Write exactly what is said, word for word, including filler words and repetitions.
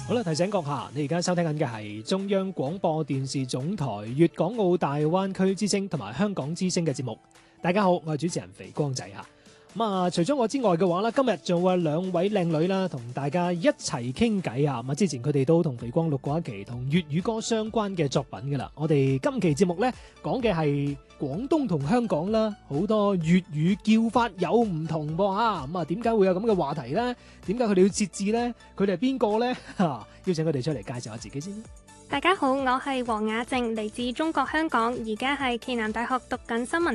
好啦，提醒閣下，你而家收聽緊嘅係中央廣播電視總台粵港澳大灣區之聲同埋香港之聲嘅節目。大家好，我係主持人肥光仔嚇。咁啊，除咗我之外嘅話咧，今日仲有兩位靚女啦，同大家一齊傾偈啊！咁啊，之前佢哋都同肥光錄過一期同粵語歌相關嘅作品噶啦。我哋今期節目咧講嘅係廣東同香港啦，好多粵語叫法有唔同噃嚇。咁啊，點解會有咁嘅話題咧？點解佢哋要設置咧？佢哋係邊個咧？嚇，邀請佢哋出嚟介紹下自己先。 大家好，我係黃雅靜，嚟自中國香港，而家係暨南大學讀緊新聞